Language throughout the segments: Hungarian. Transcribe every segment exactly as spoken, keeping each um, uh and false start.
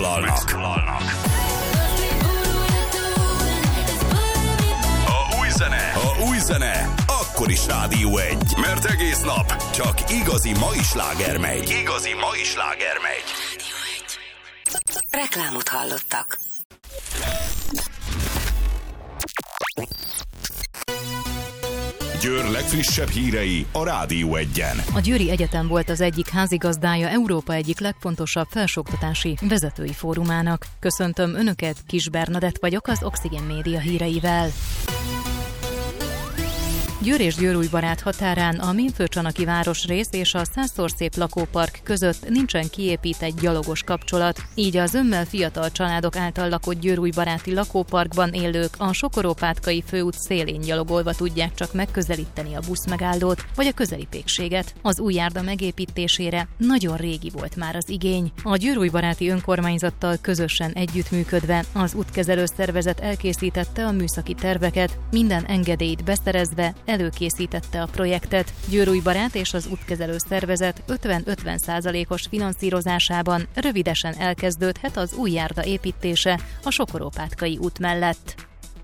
megszólalnak. A új zene, a új zene, akkor is Rádió egy, mert egész nap csak igazi mai sláger megy. Igazi mai sláger megy. Reklámot hallottak. Győr legfrissebb hírei a Rádió egyen. A Győri Egyetem volt az egyik házigazdája Európa egyik legfontosabb felsőoktatási vezetői fórumának. Köszöntöm Önöket, Kis Bernadett vagyok az Oxygen Média híreivel. Győr és Győrújbarát határán a Mémfőcsanaki városrész és a Százszor Szép lakópark között nincsen kiépített gyalogos kapcsolat, így a zömmel fiatal családok által lakott győrújbaráti lakóparkban élők a Sokorópátkai főút szélén gyalogolva tudják csak megközelíteni a buszmegállót vagy a közeli pékséget. Az új járda megépítésére nagyon régi volt már az igény. A győrújbaráti önkormányzattal közösen együttműködve az útkezelő szervezet elkészítette a műszaki terveket, minden engedélyt beszerezve előkészítette a projektet. Győrújbarát és az útkezelő szervezet ötven-ötven százalékos finanszírozásában rövidesen elkezdődhet az új járda építése a Sokorópátkai út mellett.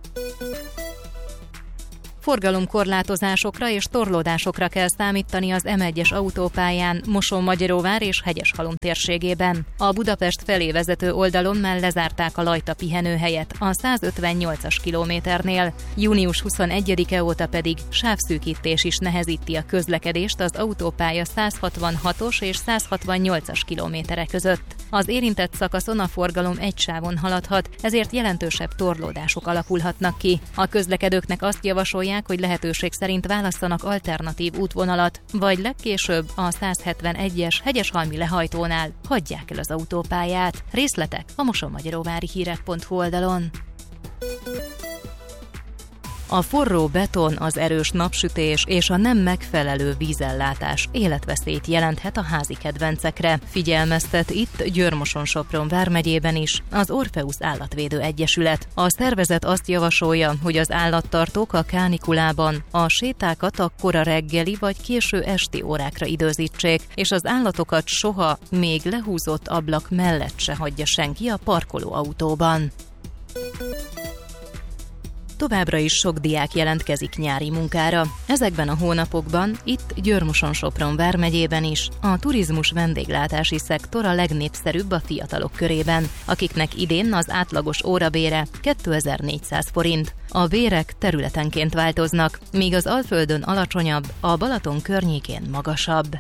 Forgalomkorlátozásokra és torlódásokra kell számítani az M egyes autópályán Mosonmagyaróvár és Hegyeshalom térségében. A Budapest felé vezető oldalon már lezárták a Lajta pihenőhelyet a százötvennyolcas kilométernél. június huszonegyedike óta pedig sávszűkítés is nehezíti a közlekedést az autópálya százhatvanhatos és százhatvannyolcas kilométere között. Az érintett szakaszon a forgalom egy sávon haladhat, ezért jelentősebb torlódások alakulhatnak ki. A közlekedőknek azt javasolják, hogy lehetőség szerint válasszanak alternatív útvonalat, vagy legkésőbb a százhetvenegyes Hegyeshalmi lehajtónál hagyják el az autópályát. Részletek a mosonmagyaróvári hírek pont hu oldalon. A forró beton, az erős napsütés és a nem megfelelő vízellátás életveszélyt jelenthet a házi kedvencekre. Figyelmeztet itt Győr-Moson-Sopron vármegyében is az Orpheus Állatvédő Egyesület. A szervezet azt javasolja, hogy az állattartók a kánikulában a sétákat a kora reggeli vagy késő esti órákra időzítsék, és az állatokat soha még lehúzott ablak mellett se hagyja senki a parkolóautóban. Továbbra is sok diák jelentkezik nyári munkára. Ezekben a hónapokban itt Győr-Moson-Sopron vármegyében is a turizmus vendéglátási szektor a legnépszerűbb a fiatalok körében, akiknek idén az átlagos órabére kétezer-négyszáz forint. A bérek területenként változnak, míg az Alföldön alacsonyabb, a Balaton környékén magasabb.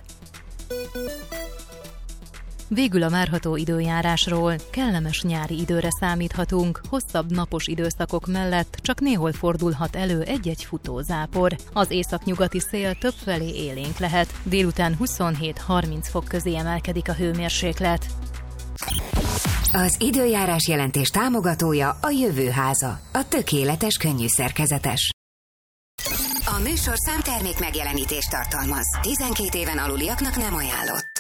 Végül a várható időjárásról. Kellemes nyári időre számíthatunk, hosszabb napos időszakok mellett csak néhol fordulhat elő egy-egy futózápor. Az északnyugati szél többfelé élénk lehet, délután huszonhét-harminc fok közé emelkedik a hőmérséklet. Az időjárás jelentés támogatója a Jövőháza, a tökéletes könnyű szerkezetes. A műsor számtermék megjelenítést tartalmaz. tizenkét éven aluliaknak nem ajánlott.